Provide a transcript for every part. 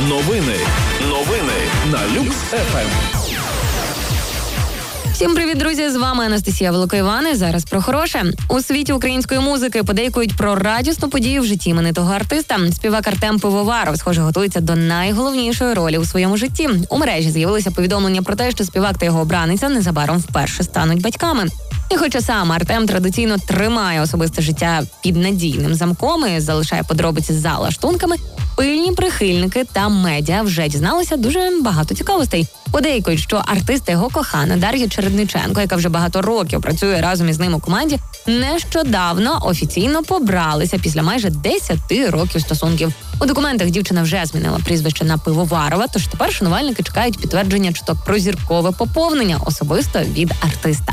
Новини на Люкс ФМ. Всім привіт, друзі! З вами Анастасія Великоїван. Зараз про хороше. У світі української музики подейкують про радісну подію в житті іменитого артиста. Співак Артем Пивоваров, схоже, готується до найголовнішої ролі у своєму житті. У мережі з'явилися повідомлення про те, що співак та його обраниця незабаром вперше стануть батьками. І хоча сам Артем традиційно тримає особисте життя під надійним замком і залишає подробиці за лаштунками, пильні прихильники та медіа вже дізналися дуже багато цікавостей. Подейкують, що артист та його кохана Дар'я Чередниченко, яка вже багато років працює разом із ним у команді, нещодавно офіційно побралися після майже 10 років стосунків. У документах дівчина вже змінила прізвище на Пивоварова, тож тепер шанувальники чекають підтвердження чуток про зіркове поповнення особисто від артиста.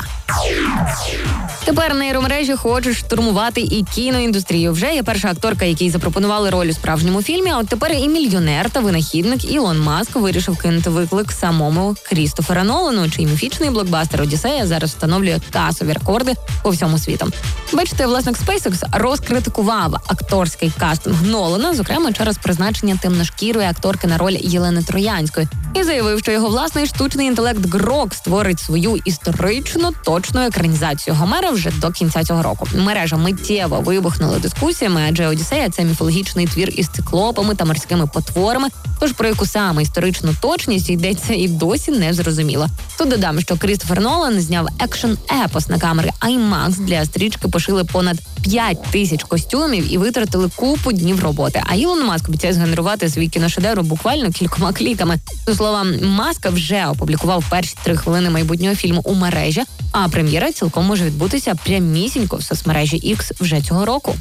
Тепер нейромережі хочуть штурмувати і кіноіндустрію. Вже є перша акторка, якій запропонували роль у справжньому фільмі, а от тепер і мільйонер та винахідник Ілон Маск вирішив кинути виклик самому Крістофера Нолану, чий міфічний блокбастер «Одіссея» зараз встановлює касові рекорди по всьому світу. Бачите, власник SpaceX розкритикував акторський кастинг Нолана, зокрема через призначення темношкірої акторки на роль Єлени Троянської, і заявив, що його власний штучний інтелект Грок створить свою історично точну екранізацію Гомера вже до кінця цього року. Мережа миттєво вибухнула дискусіями, адже «Одіссея» – це міфологічний твір із циклопами та морськими потворами, тож про яку саме історичну точність йдеться і досі не зрозуміло. Тут додам, що Крістофер Нолан зняв екшн-епос на камери IMAX. Для стрічки пошили понад 5000 костюмів і витратили купу днів роботи. А Ілон Маск обіцяє згенерувати свій кіношедевр буквально кількома кліками. До слова, Маск вже опублікував перші 3 хвилини майбутнього фільму у мережі, а прем'єра цілком може відбутися прямісінько в соцмережі X вже цього року.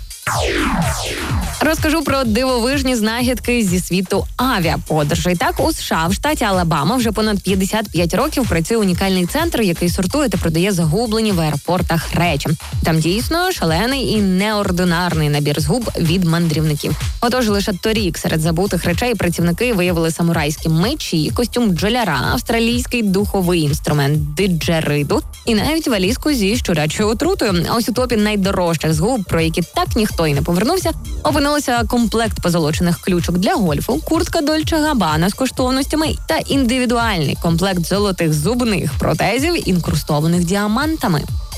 Розкажу про дивовижні знахідки зі світу авіаподорожей. Так, у США, в штаті Алабама, вже понад 55 років працює унікальний центр, який сортує та продає загублені в аеропортах речі. Там дійсно шалений і неординарний набір згуб від мандрівників. Отож, лише торік серед забутих речей працівники виявили самурайські мечі, костюм бджоляра, австралійський духовий інструмент диджериду і навіть валізку зі щурячою отрутою. А ось у топі найдорожчих згуб, про які так ніхто й не повернувся, опинилися комплект позолочених ключок для гольфу, куртка Дольче Габбана з коштовностями та індивідуальний комплект золотих зубних протезів, інкрустованих діамантами.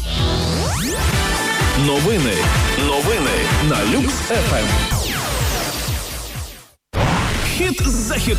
Новини на Люкс ФМ. Хіт за хітом.